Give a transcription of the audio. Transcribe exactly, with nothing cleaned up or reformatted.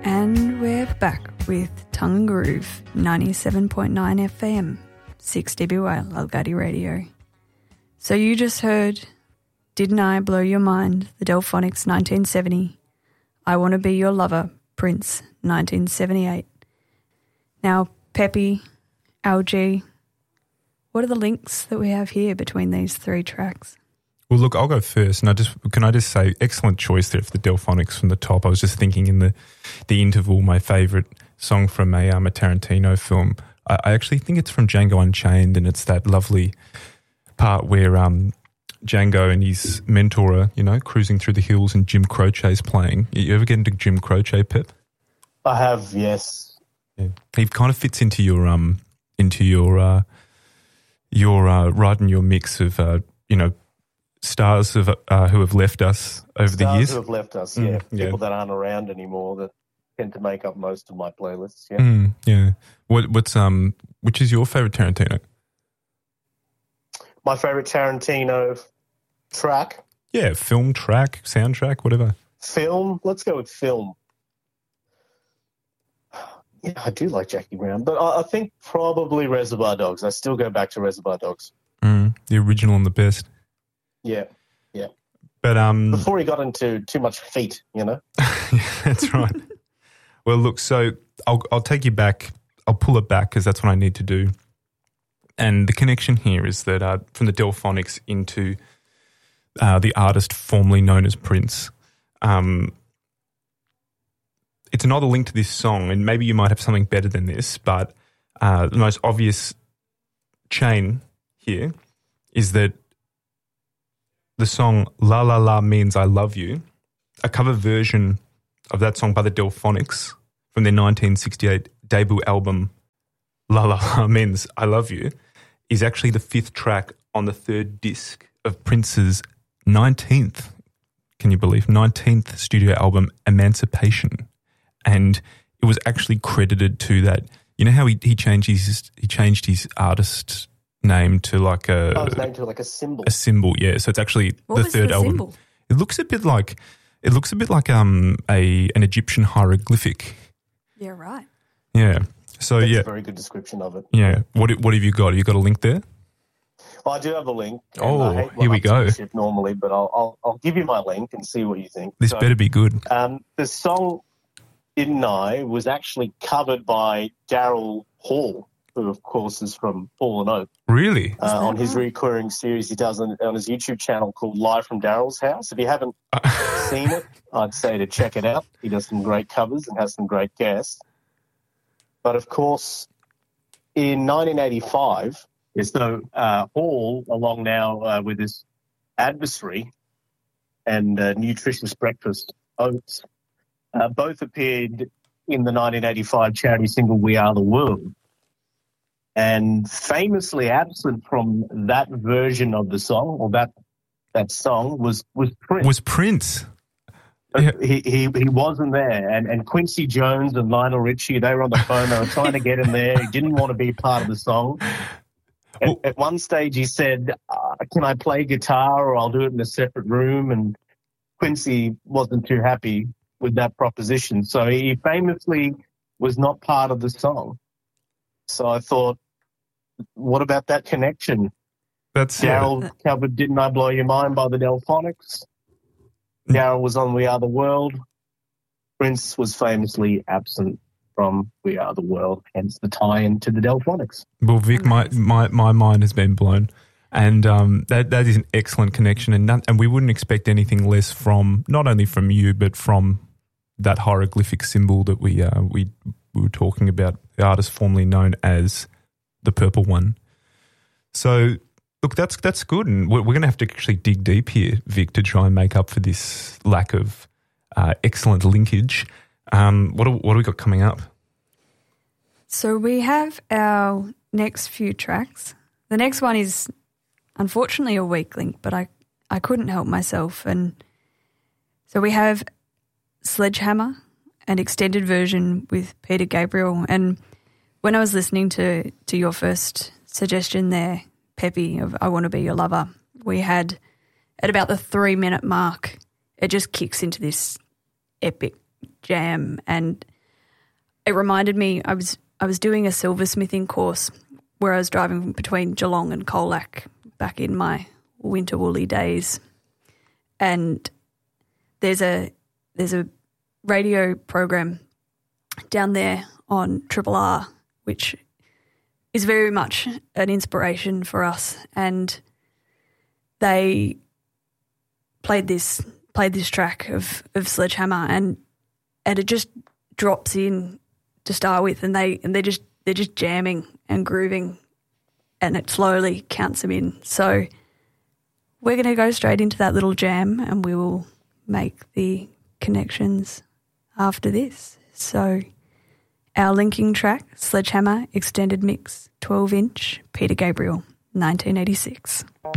And we're back with Tongue and Groove, ninety-seven point nine F M, six D B Y Lalgadi Radio. So you just heard Didn't I Blow Your Mind, the Delphonics, nineteen seventy. I Want to Be Your Lover, Prince, nineteen seventy-eight. Now, Peppy, L G, what are the links that we have here between these three tracks? Well, look, I'll go first, and I just can I just say, excellent choice there for the Delphonics from the top. I was just thinking in the the interval, my favourite song from a um, a Tarantino film. I, I actually think it's from Django Unchained, and it's that lovely part where um, Django and his mentor are, you know, cruising through the hills, and Jim Croce's playing. You ever get into Jim Croce, Pep? I have, yes. Yeah. He kind of fits into your um into your uh, your uh, right in your mix of uh, you know. stars have, uh, who have left us over stars the years. who have left us, yeah. Mm, yeah. People that aren't around anymore that tend to make up most of my playlists, yeah. Mm, yeah. What, what's um? Which is your favourite Tarantino? My favourite Tarantino track? Yeah, film track, soundtrack, whatever. Film? Let's go with film. Yeah, I do like Jackie Brown, but I, I think probably Reservoir Dogs. I still go back to Reservoir Dogs. Mm, the original and the best. Yeah, yeah. But um, before he got into too much feet, you know. Yeah, that's right. Well, look, so I'll I'll take you back. I'll pull it back because that's what I need to do. And the connection here is that uh, from the Delphonics into uh, the artist formerly known as Prince. Um, it's another link to this song, and maybe you might have something better than this, but uh, the most obvious chain here is that the song La La La Means I Love You, a cover version of that song by the Delphonics from their nineteen sixty-eight debut album La La La Means I Love You, is actually the fifth track on the third disc of Prince's nineteenth, can you believe, nineteenth studio album, Emancipation. And it was actually credited to that. You know how he, he changed his he changed his artist name to like a oh, it's named to like a symbol. A symbol, yeah. So it's actually what the was third the album. Symbol? It looks a bit like it looks a bit like um a an Egyptian hieroglyphic. Yeah, right. Yeah. So That's yeah, a very good description of it. Yeah. What what have you got? Have you got a link there? Well, I do have a link. Oh, I hate here we go. Normally, but I'll, I'll I'll give you my link and see what you think. This so, better be good. Um, the song "Didn't I" was actually covered by Daryl Hall, who of course is from Paul and Oak. Really? Uh, on his recurring series he does on, on his YouTube channel called Live from Daryl's House. If you haven't seen it, I'd say to check it out. He does some great covers and has some great guests. But of course, in nineteen eighty-five, so uh, Hall, along now uh, with his adversary and uh, nutritious breakfast oats, uh, both appeared in the nineteen eighty-five charity single "We Are the World." And famously absent from that version of the song, or that that song, was was Prince. Was Prince? Yeah. He, he he wasn't there, and and Quincy Jones and Lionel Richie, they were on the phone. They were trying to get him there. He didn't want to be part of the song. At, well, at one stage, he said, uh, "Can I play guitar, or I'll do it in a separate room?" And Quincy wasn't too happy with that proposition, so he famously was not part of the song. So I thought, what about that connection? That's Daryl yeah. covered "Didn't I Blow Your Mind" by the Delphonics. Daryl was on "We Are the World." Prince was famously absent from "We Are the World," hence the tie-in to the Delphonics. Well, Vic, my, my, my mind has been blown. And um, that that is an excellent connection. And not, and we wouldn't expect anything less from, not only from you, but from that hieroglyphic symbol that we uh, we, we were talking about, the artist formerly known as the Purple One. So, look, that's that's good. And we're, we're going to have to actually dig deep here, Vic, to try and make up for this lack of uh, excellent linkage. Um, what, what do we got coming up? So we have our next few tracks. The next one is unfortunately a weak link, but I, I couldn't help myself. And so we have Sledgehammer, an extended version with Peter Gabriel. And when I was listening to, to your first suggestion there, Peppy, of I Want to Be Your Lover, we had at about the three-minute mark, it just kicks into this epic jam. And it reminded me I was I was doing a silversmithing course where I was driving between Geelong and Colac back in my winter woolly days, and there's a there's a radio program down there on Triple R, which is very much an inspiration for us, and they played this played this track of, of Sledgehammer, and and it just drops in to start with, and they and they just they're just jamming and grooving, and it slowly counts them in. So we're going to go straight into that little jam, and we will make the connections after this. So our linking track, Sledgehammer Extended Mix, twelve inch, Peter Gabriel, nineteen eighty-six.